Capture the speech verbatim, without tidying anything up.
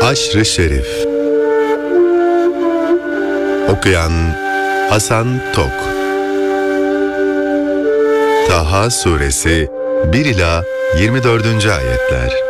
Haşr-ı Şerif. Okuyan Hasan Tok. Taha Suresi bir ila yirmi dördüncü ayetler.